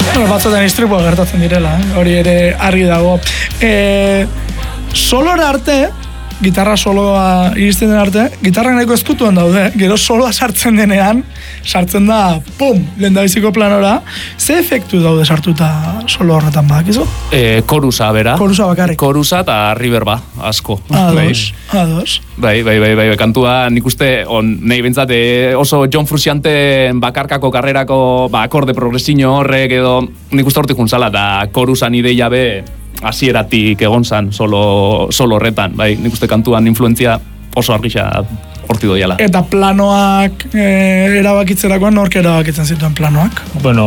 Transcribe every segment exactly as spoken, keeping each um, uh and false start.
Bueno, batzuetan istripua gertatzen direla, eh? Hori ere argi dago. E, solora arte, gitarra soloa iristen den arte, gitarrak nahiko ezkutuan daude, gero soloa sartzen denean, sartzen da, pum, lehendabiziko planora, ze efektu daude sartuta solo horretan badakizu? E, korusa, bera. Korusa bakarrik. Korusa eta reverba, asko. Ados, ados. Bai, bai, bai, bai, kantua nik uste, on, nahi bentsat, oso John Frusciante bakarkako karrerako ba, akorde progresiño horrek edo nik uste hortik juntzala, eta korusan ideia be, hasieratik egon zan solo, solo horretan, bai, nik uste kantuan influentzia oso argisa horti doiala. Eta planoak e, erabakitzerakoan nork erabakitzen zituen planoak? Bueno,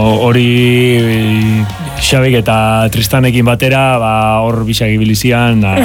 hori Xabik eta Tristanekin batera, ba, hor bisak ibilizian, da...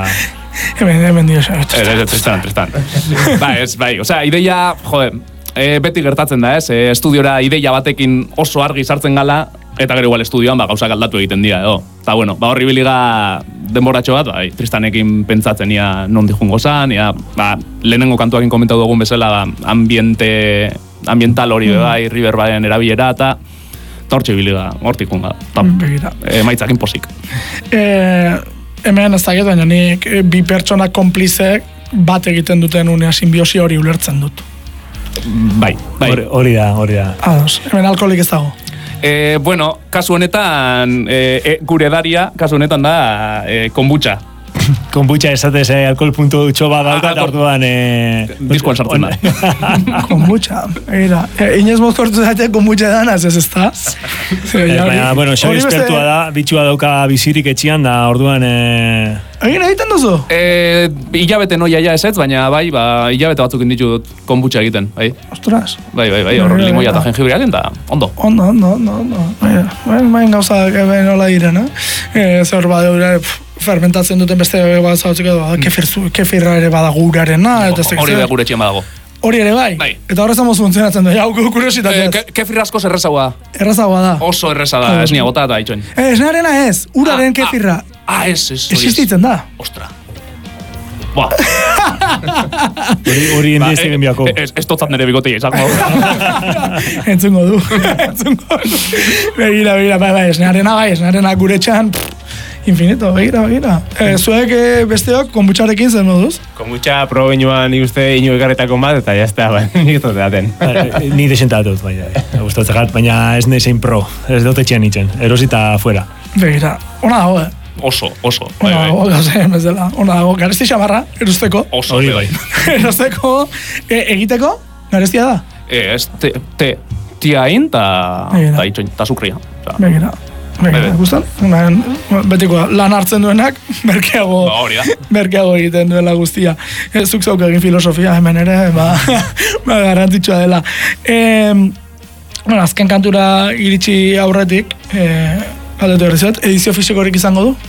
hemen, hemen dio Xabik. Tristan, Tristan. Bai, ez, bai, osea, ideia, jode, e, beti gertatzen da, ez, e, estudiora ideia batekin oso argi sartzen gala, eta gero igual estudioan ba, gauzak aldatu egiten dira, edo. Eta bueno, ba horri biliga denboratxo bat, bai, Tristanekin pentsatzen ia non dijungo zan, ia, ba, lehenengo kantuakin komentatu dugun bezala, ba, ambiente, ambiental hori, mm. bai, riverbaren erabilera, eta tortxe biliga, hortik junga, eta e, maitzakin posik. E, hemen ez dakit, baina nik bi pertsona konplizek bat egiten duten unea simbiosi hori ulertzen dut. Bai, bai. Hori da, hori da. Ados, hemen alkoholik ez dago. E, bueno, kasu honetan, e, e, gure daria, kasu honetan da, e, kombucha. Kombucha esatez, eh, alkohol puntu dutxo bat dauka, eta orduan... Eh, Diskoan sartzen da. Kombucha, egira. E, Inez mozkortu zaite kombucha danaz, ez ez da? Baina, bueno, Xabi espertua da, bitxua dauka bizirik etxian, da orduan... Eh... Egin egiten duzu? E, hilabete noia ja ez ez, baina bai, ba, hilabete batzuk inditut kombucha egiten, bai. Ostras. Bai, bai, bai, horro limoia eta jengibriak eta ondo. Ondo, ondo, ondo, ondo. Baina, baina gauza, nola diren, eh? Zer badeura, fermentatzen duten beste bat zautzeko edo, kefir, kefirra ere bada gurarena. Hori da gure txien badago. Hori ere bai? Bai. Eta horrez amos funtzionatzen da, jau, kuriositatez. E, ke, kefir askoz errezagoa da. Errezagoa da. Oso erreza da, esnia gota eta itxoin. E, esnearena ez, uraren ah, kefirra. Ah, ez, ez. Existitzen da. Ostra. Ba. Hori indiez egin biako. Ez, ez totzat nire bigotei, izango. Entzungo du. Entzungo du. Begira, begira, bai, bai, esnearena bai, esnearena gure txan. Infinito, begira, begira. E, zuek e, besteok, konbutxarekin zen moduz? Konbutxa probo inoan nik uste ino ekarretako bat, eta jazta, ba, nik ez dut daten. Nik desentatut, baina, gustatzen gat, baina ez nezein pro, ez dut etxean itzen, erosita fuera. Begira, ona dago, eh? Oso, oso. Ona dago, gauzen, ez dela, ona dago, garesti xamarra, erosteko. Oso, hori bai. Erosteko, e, egiteko, garestia da? E, ez, te, te, tiain, ta itxoin, ta sukria. Begira. Begira, gustan? Betiko, lan hartzen duenak, merkeago, ba, merkeago egiten duela guztia. E, zuk zauk egin filosofia hemen ere, ba, ba garrantzitsua dela. E, bueno, azken kantura iritsi aurretik, e, aldetu errezuet, edizio fisikorik izango du?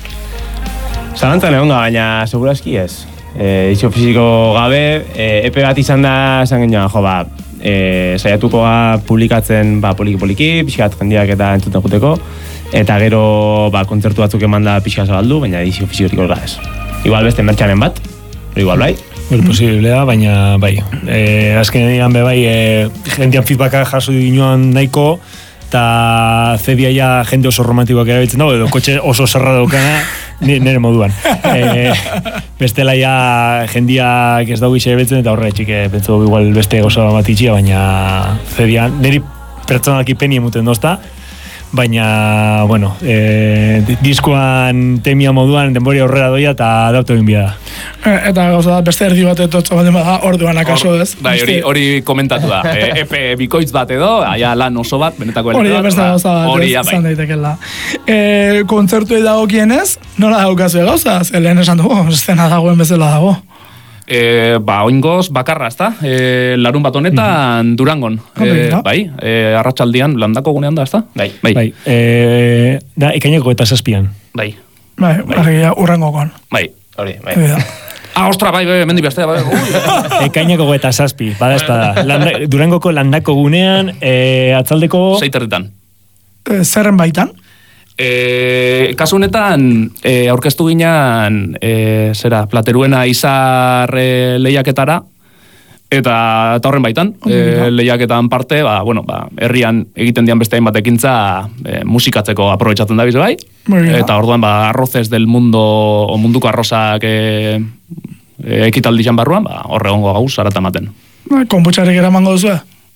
Zalantzan egon da, baina seguraski ez. E, edizio fisiko gabe, e, epe bat izan da, esan genioan, jo, ba, E, saiatukoa publikatzen ba, poliki-poliki, pixkat jendeak eta entzuten juteko, eta gero ba, kontzertu batzuk eman da pixka zabaldu, baina edizio fisikorik da ez. Igual beste mertxanen bat, igual bai. Well, posible da, baina bai. E, azken egan be bai, e, jendean feedbacka jaso dinoan nahiko, eta zedia ja jende oso romantikoak erabiltzen dago, edo kotxe oso zerra daukana, nire moduan. E, bestela ja jendiak ez dago ixe betzen, eta horretxik, pentsu igual beste goza bat itxia, baina zedia, niri pertsonalki peni emuten dozta, baina, bueno, e, diskoan temia moduan denbori aurrera doia eta adaptu egin bia da. E, eta gauza da, beste erdi bat etotza bat bada, orduan akaso ez. Bai, hori, hori komentatu da. E, epe bikoitz bat edo, aia lan oso bat, benetako hori da beste gauza bat, hori ez izan daitekela. E, kontzertu dagokienez, nola daukazue gauza? Lehen esan dugu, estena dagoen bezala dago. E, ba, oingoz, bakarra, ezta? E, larun bat honetan mm-hmm. Durangon. E, bai, e, arratsaldian landako gunean da, ezta? Bai. Bai. bai. E, da, ekaineko eta zazpian. Bai. Bai, bai, urrengokon. Bai. Hori, bai. Ah, ostra, bai, bai, mendi bestea, bai. Ekaineko eta zazpi, bada ez da. Landa, Durangoko landako gunean, e, atzaldeko... Zeiterritan. E, zerren baitan? E, kasu honetan, e, aurkeztu ginean, e, zera, Plateruena izar e, lehiaketara, Eta, eta horren baitan, e, lehiaketan parte, ba, bueno, ba, herrian egiten dian beste hainbat ekintza e, musikatzeko aprobetxatzen da bize bai. Eta orduan, ba, arrozes del mundo, o munduko arrozak e, e, ekitaldizan barruan, ba, horre gongo gauz, zarata ematen. Konbutxarek eramango duzu,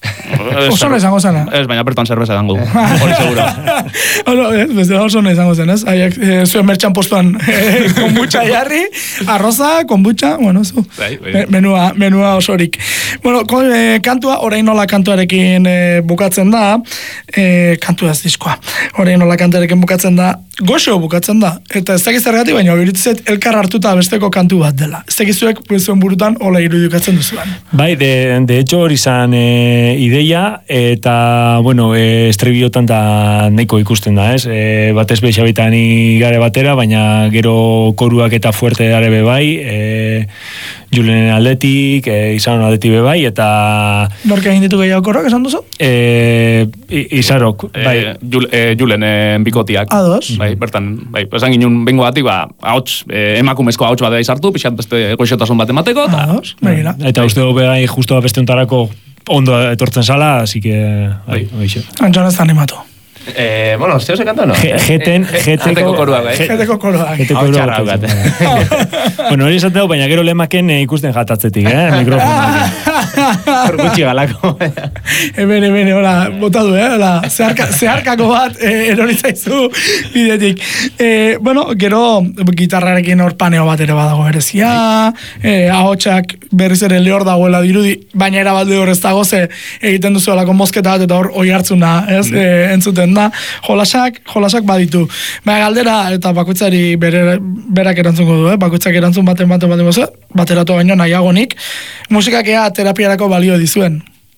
oso no izango zen, Ez, baina bertan zerbeza dango, hori seguro. Olo, ez, beste oso no izango zen, ez? Aiak, e, zuen mertxan postuan e, konbutxa jarri, arroza, konbutxa, bueno, zu. Bai, bai. Menua, menua osorik. Bueno, ko, e, kantua, orain nola kantuarekin e, bukatzen da, e, kantua ez diskoa, orain nola kantuarekin bukatzen da, goxo bukatzen da, eta ez dakiz zergatik, baina iruditzet elkar hartuta besteko kantu bat dela. Ez dakizuek, zuen burutan, hola irudikatzen duzuan. Bai, de, de hecho hori zan e, ideia, eta, bueno, e, estribiotan da nahiko ikusten da, ez? E, batez beixabetan igare batera, baina gero koruak eta fuerte dare bebai, e, Julen aldetik, e, Izaron aldetik bebai, eta... Norka egin ditu gehiago korrak, esan duzu? E, Izarok, bai. E, Jul, e, Julen e, bikotiak. Ados. Bai, bertan, bai, esan ginen bengo batik, ba, ahots, e, emakumezko ahots bat izartu, pixat beste goixotasun bat emateko, eta... Ados, begira. Eta uste dugu begai justo beste untarako ondo etortzen zala, así que... Bai, bai. Antxon ez da animatu. Eh, bueno, zeo se kanta, no? Jeten, jeteko koruak, bai. Jeteko koroak. Jeteko koruak. Bueno, hori esateu, baina gero lehemaken ikusten jatatzetik, eh, mikrofonak. Hor gutxi galako. Hemen, hemen, hola, bota du, eh, hola, zeharka, zeharkako bat, eh, erori zaizu bidetik. Eh, bueno, gero, gitarrarekin hor paneo bat ere badago berezia, eh, ahotsak berriz ere lehor dagoela dirudi, baina erabalde hor ez dago, ze egiten duzu alako mozketa bat, eta hor oi hartzuna, ez, eh, entzuten da, jolasak, jolasak baditu. Baina galdera, eta bakoitzari bere, berak erantzungo du, eh? Bakoitzak erantzun baten baten baten baten bateratu baino nahiagonik, musikak ea terapiarako balio dizuen.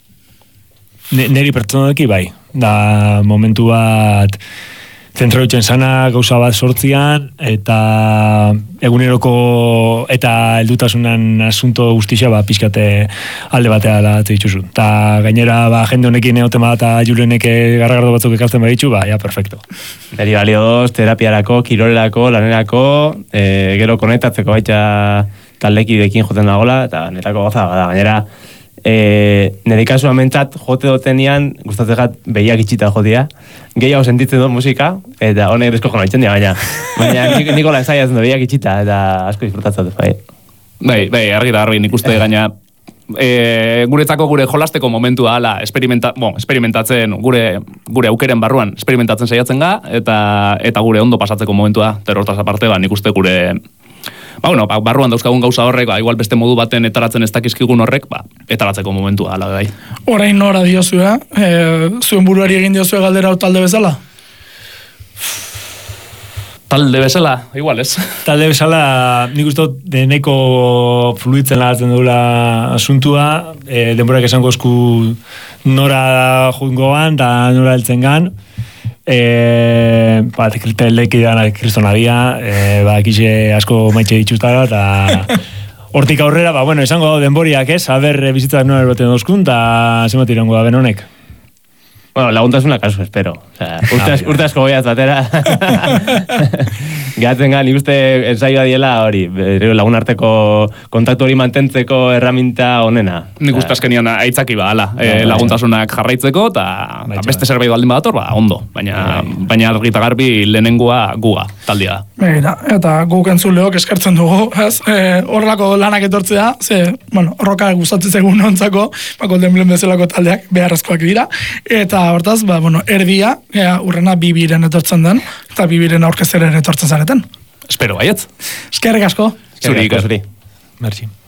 Neri pertsonaleki bai, da momentu bat zentrautzen sana gauza bat sortzian, eta eguneroko eta heldutasunan asunto guztia ba, pixkate alde batea latze dituzu. Ta gainera ba, jende honekin egoten bat eta Julenek garragardo batzuk ekartzen baditu, ba, ja, perfecto. Neri balioz, terapiarako, kirolerako, lanerako, e, gero konektatzeko baita taldekidekin joten dagoela, eta netako goza bada, gainera, E, nire kasua mentzat jote dotenian gustatzegat behiak itxita jodia gehiago sentitzen dut musika eta honek desko jona itxen dira baina baina nik, nikola ensaiatzen dut behiak itxita eta asko disfrutatzen dut bai, bai, bai argi da argi nik uste gaina e, guretzako gure jolasteko momentua ala experimenta, bon, experimentatzen gure, gure aukeren barruan experimentatzen saiatzen ga eta, eta gure ondo pasatzeko momentua terrortaz aparte ba, nik uste gure Ba, bueno, ba, barruan dauzkagun gauza horrek, ba, igual beste modu baten etaratzen ez dakizkigun horrek, ba, etaratzeko momentua, ala bai. Orain nora diozu, eh? E, zuen buruari egin diozu galdera hau talde bezala? Talde bezala, igual ez. Talde bezala, nik uste dut deneko fluitzen lagatzen dugula asuntua, e, denborak esango esku nora joingoan, da nora heltzen gan, Eh, ba, tekleki dana kristonadia, eh, ba, kixe asko maitxe dituztara, eta hortik aurrera, ba, bueno, esango denboriak, ez, haber bizitzak nora erbaten dozkun, eta zemat irango da ben honek. Bueno, laguntasuna kasu, espero. O sea, urte, urte asko goiaz batera. Gehatzen gan, nik uste ensaioa diela hori, lagun arteko kontaktu hori mantentzeko erraminta onena. Nik uste azkenian aitzaki ba, ala, e, laguntasunak jarraitzeko, eta beste zerbait baldin badator, ba, ondo. Baina, baina argita garbi lehenengoa guga, taldea. Begira, eta guk entzuleok eskertzen dugu, ez? E, horrelako lanak etortzea, ze, bueno, roka gustatzen zegoen ontzako, ba, Golden Blend bezalako taldeak beharrezkoak dira, eta hortaz, ba, bueno, erdia, ea, urrena bibiren etortzen den, eta bibiren aurkezeren etortzen zareten. Espero, baietz. Eskerrik asko. Zuri, ikasuri. Merci.